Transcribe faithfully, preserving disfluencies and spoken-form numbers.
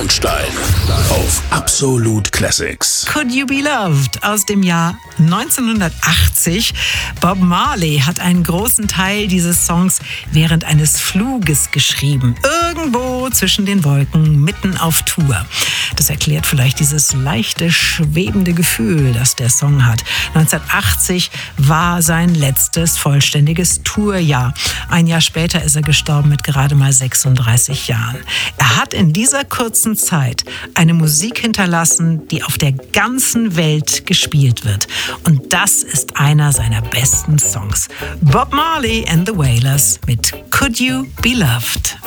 Meilenstein auf Absolut Classics. Could You Be Loved aus dem Jahr neunzehnhundertachtzig. Bob Marley hat einen großen Teil dieses Songs während eines Fluges geschrieben. Irgendwo zwischen den Wolken, mitten auf Tour. Das erklärt vielleicht dieses leichte, schwebende Gefühl, das der Song hat. neunzehnhundertachtzig war sein letztes vollständiges Tourjahr. Ein Jahr später ist er gestorben mit gerade mal sechsunddreißig Jahren. Er hat in dieser kurzen Zeit eine Musik hinterlassen, die auf der ganzen Welt gespielt wird. Und das ist einer seiner besten Songs. Bob Marley and the Wailers mit Could You Be Loved?